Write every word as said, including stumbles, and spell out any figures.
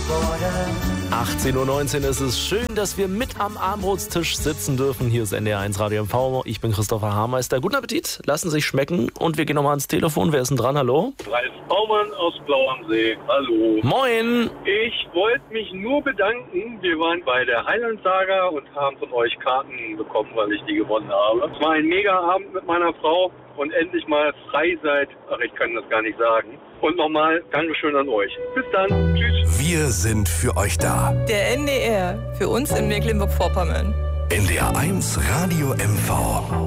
achtzehn Uhr neunzehn ist es. Schön, dass wir mit am Abendbrotstisch sitzen dürfen. Hier ist N D R eins Radio M V. Ich bin Christopher Haarmeister. Guten Appetit, lassen sich schmecken. Und wir gehen nochmal ans Telefon. Wer ist denn dran? Hallo? Ralf Baumann aus Blau am See. Hallo. Moin. Ich wollte mich nur bedanken. Wir waren bei der Highland-Saga und haben von euch Karten bekommen, weil ich die gewonnen habe. Es war ein Mega-Abend mit meiner Frau und endlich mal frei seid. Ach, ich kann das gar nicht sagen. Und nochmal Dankeschön an euch. Bis dann. Tschüss. Wir sind für euch da. Der N D R, für uns in Mecklenburg-Vorpommern. N D R eins Radio M V.